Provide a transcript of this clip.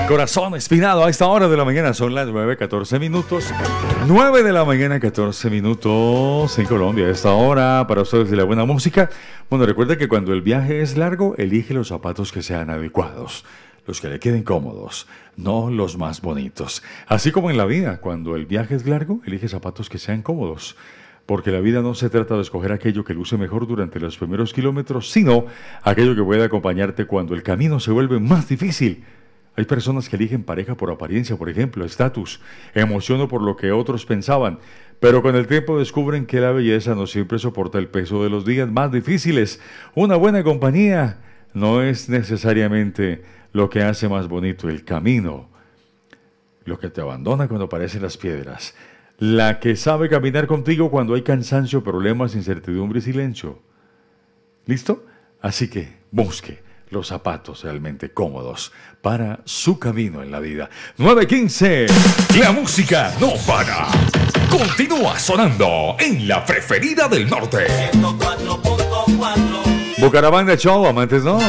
corazón espinado a esta hora de la mañana. Son las 9:14 minutos. 9 de la mañana, 14 minutos en Colombia. A esta hora, para ustedes de la buena música. Bueno, recuerda que cuando el viaje es largo, elige los zapatos que sean adecuados. Los que le queden cómodos, no los más bonitos. Así como en la vida, cuando el viaje es largo, elige zapatos que sean cómodos. Porque la vida no se trata de escoger aquello que luce mejor durante los primeros kilómetros, sino aquello que puede acompañarte cuando el camino se vuelve más difícil. Hay personas que eligen pareja por apariencia, por ejemplo, estatus, emoción o por lo que otros pensaban, pero con el tiempo descubren que la belleza no siempre soporta el peso de los días más difíciles. Una buena compañía no es necesariamente lo que hace más bonito el camino, lo que te abandona cuando aparecen las piedras. La que sabe caminar contigo cuando hay cansancio, problemas, incertidumbre y silencio. ¿Listo? Así que busque los zapatos realmente cómodos para su camino en la vida. 9:15. La música no para. Continúa sonando en la preferida del norte. 104.4. Bucaramanga Show, amantes, ¿no?